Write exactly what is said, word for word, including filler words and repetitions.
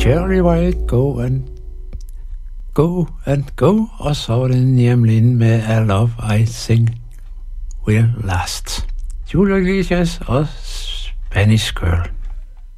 Cherry White, go and go and go, og så var det Liam Lynn med A Love I Think Will Last. Julio Iglesias og Spanish Girl.